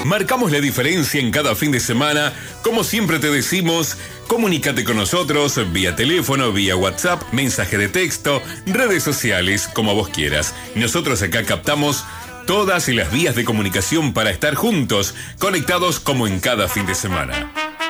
Marcamos la diferencia en cada fin de semana. Como siempre te decimos, comunícate con nosotros vía teléfono, vía WhatsApp, mensaje de texto, redes sociales, como vos quieras. Nosotros acá captamos todas las vías de comunicación para estar juntos, conectados como en cada fin de semana.